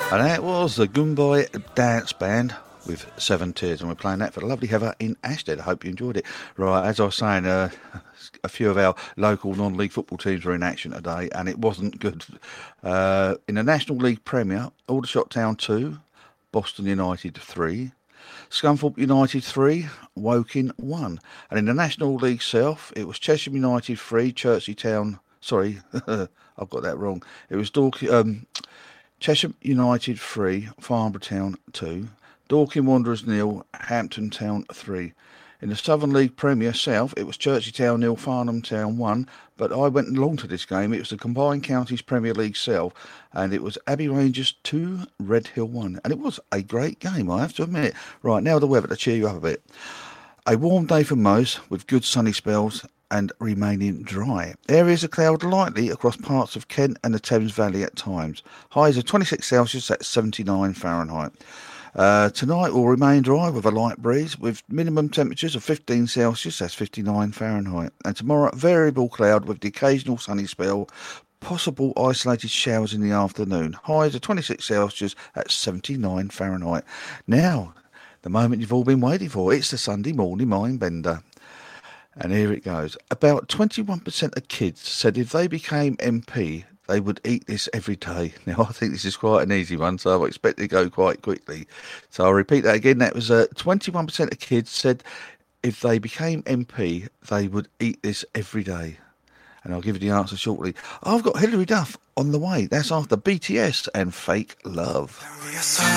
And that was the Goomboy Dance Band with Seven Tears, and we're playing that for the lovely Heather in Ashtead. I hope you enjoyed it. Right, as I was saying, a few of our local non-league football teams were in action today, and it wasn't good. In the National League Premier, Aldershot Town 2, Boston United 3, Scunthorpe United 3, Woking 1. And in the National League South, it was Chesham United 3, Chertsey Town... Sorry, I've got that wrong. It was Chesham United 3, Farnborough Town 2, Dorking Wanderers 0, Hampton Town 3. In the Southern League Premier South, it was Chertsey Town 0, Farnham Town 1, but I went along to this game. It was the Combined Counties Premier League South, and it was Abbey Rangers 2, Red Hill 1. And it was a great game, I have to admit. Right, now the weather to cheer you up a bit. A warm day for most, with good sunny spells and remaining dry. Areas of cloud lightly across parts of Kent and the Thames Valley at times. Highs of 26 Celsius at 79 Fahrenheit. Tonight will remain dry with a light breeze, with minimum temperatures of 15 Celsius, that's 59 Fahrenheit. And tomorrow, variable cloud with the occasional sunny spell, possible isolated showers in the afternoon. Highs of 26 Celsius at 79 Fahrenheit. Now, the moment you've all been waiting for, it's the Sunday morning mind bender. And here it goes. About 21% of kids said if they became MP, they would eat this every day. Now, I think this is quite an easy one, so I expect it to go quite quickly. So I'll repeat that again. That was 21% of kids said if they became MP, they would eat this every day. And I'll give you the answer shortly. I've got Hilary Duff on the way. That's after BTS and Fake Love.